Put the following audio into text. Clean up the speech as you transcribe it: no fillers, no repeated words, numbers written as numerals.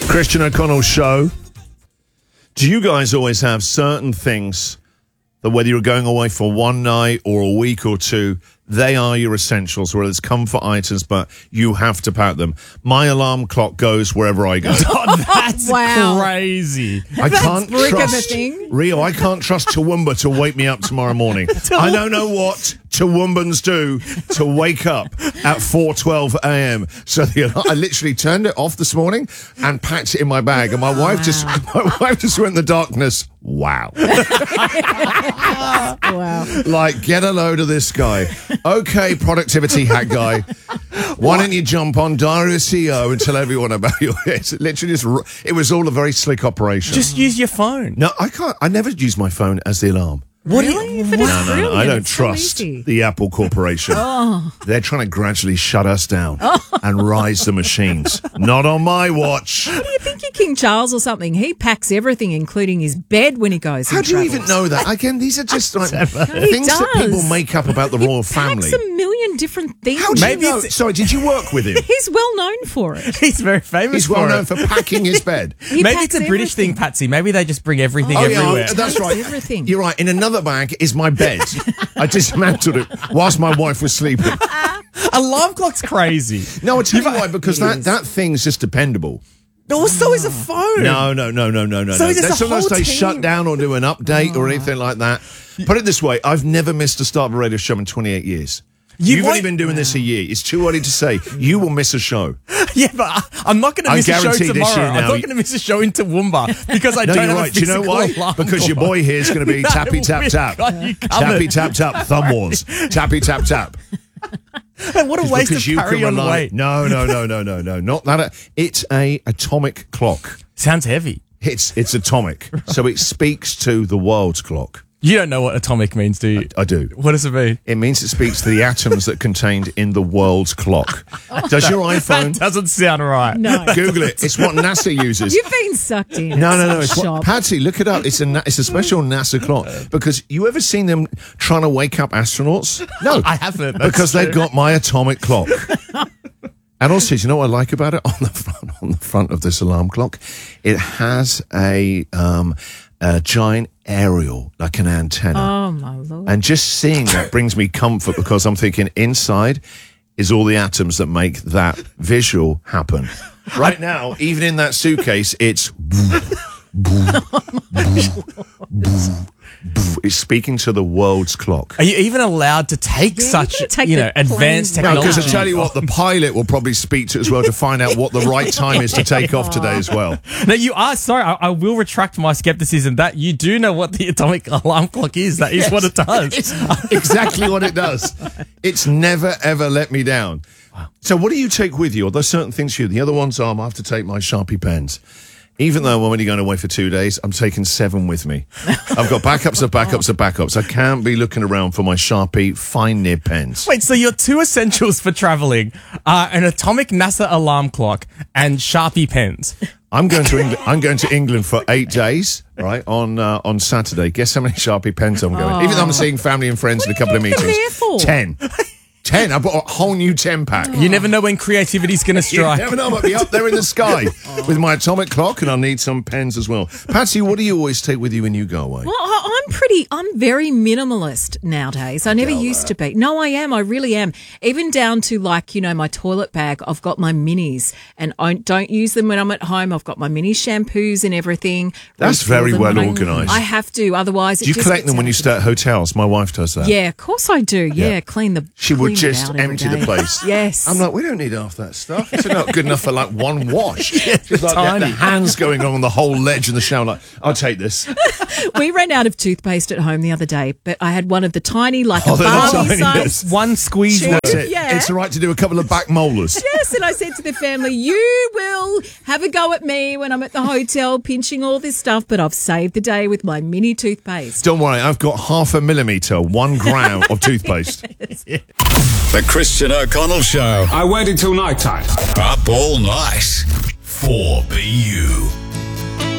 Christian O'Connell Show. Do you guys always have certain things that whether you're going away for one night or a week or two, they are your essentials, whether it's comfort items, but you have to pack them? My alarm clock goes wherever I go. Oh, that's Wow. crazy. I can't brick of a trust thing. Rio. I can't trust Toowoomba to wake me up tomorrow morning. I don't know what Toowoomans do to wake up at 4:12 a.m. So I literally turned it off this morning and packed it in my bag. And my wife just went in the darkness. Wow. Wow. Like, get a load of this guy. Okay, productivity hack guy. Why don't you jump on Diary of a CEO and tell everyone about your... It's literally just... It was all a very slick operation. Just use your phone. No, I can't. I never use my phone as the alarm. What Really? do But you, it's No, brilliant. I don't It's so trust easy. the Apple Corporation. They're trying to gradually shut us down and rise the machines. Not on my watch. What do you think you're King Charles or something? He packs everything, including his bed, when he goes. How and do you travels. even know that? Again, these are just like He things that does. people make up about the royal family. Packs a million different things. How do Maybe you know? it's- Sorry, did you work with him? He's well known for it. he's very famous He's for well it. known for packing his bed. He Maybe packs it's a British everything. thing, Patsy. Maybe they just bring everything everywhere. Yeah, that's right. Everything. You're right. In another bag is my bed. I dismantled it whilst my wife was sleeping. Alarm clock's crazy. No, I tell you why, because that thing's just dependable. No, so is a phone. No. So is this a Sometimes whole they team? shut down or do an update or anything like that. Put it this way, I've never missed a start of a radio show in 28 years. You've only been doing this a year. It's too early to say. You will miss a show. Yeah, but I'm not going to I miss a show guarantee this tomorrow. year I'm now- not going to miss a show in Toowoomba because I No, don't you're have right. a Do you know physical why? alarm Because your clock. boy here is going to be tappy tap We've tap. got you covered. Tappy tap tap. Thumb wars. Tappy tap tap. What a waste of Because you can carry on rely. weight. No. Not that. It's a atomic clock. Sounds heavy. It's atomic. So it speaks to the world's clock. You don't know what atomic means, do you? I do. What does it mean? It means it speaks to the atoms that contained in the world's clock. Does your That iPhone... doesn't sound right. No. Google it. It's what NASA uses. You've been sucked in. No. It's Shop. Patsy, look it up. It's a special NASA clock. Because you ever seen them trying to wake up astronauts? No. I haven't. That's Because they've true. got my atomic clock. And also, do you know what I like about it? On the front of this alarm clock, it has a giant aerial, like an antenna. Oh, my Lord. And just seeing that brings me comfort because I'm thinking inside is all the atoms that make that visual happen. Right now, even in that suitcase, it's it's speaking to the world's clock. Are you even allowed to take Yeah, such, you gotta take you the know, advanced plane. No, technology? because I tell you what, the pilot will probably speak to it as well to find out what the right time is to take off today as well. No, you are sorry. I will retract my skepticism. That you do know what the atomic alarm clock is. That is what it does. It's exactly what it does. It's never, ever let me down. So what do you take with you? Are there certain things for you? The other ones are, I have to take my Sharpie pens. Even though I'm only going away for 2 days, I'm taking 7 with me. I've got backups of backups of backups. I can't be looking around for my Sharpie fine nib pens. Wait, so your two essentials for traveling are an atomic NASA alarm clock and Sharpie pens. I'm going to England. I'm going to England for 8 days, right? On Saturday. Guess how many Sharpie pens I'm going? Even though I'm seeing family and friends in a couple of you go meetings. there for? 10. 10. I've got a whole new 10 pack. You never know when creativity's going to You strike. never know, I might be up there in the sky with my atomic clock, and I'll need some pens as well. Patsy, what do you always take with you when you go away? Well, I'm very minimalist nowadays. I never used to be. No, I am. I really am. Even down to like, you know, my toilet bag, I've got my minis and I don't use them when I'm at home. I've got my mini shampoos and everything. That's Refill very them well when organised. I have to. Otherwise, Do you collect them when you stay at hotels? My wife does that. Yeah, of course I do. Yeah, clean the. She would clean it just out every empty the day. place. Yes. I'm like, we don't need half that stuff. It's not good enough for like one wash. Just like tiny. the hands going on the whole ledge in the shower. Like, I'll take this. We ran out of toothpaste at home the other day, but I had one of the tiny, like a Oh, they're the Barbie tiny size. ones. One squeeze. Sure. That's it. Yeah. It's all right to do a couple of back molars. Yes, and I said to the family, you will have a go at me when I'm at the hotel pinching all this stuff, but I've saved the day with my mini toothpaste. Don't worry, I've got 0.5 millimetre, 1 gram of toothpaste. The Christian O'Connell Show. I waited till night time. Up all night. 4BU.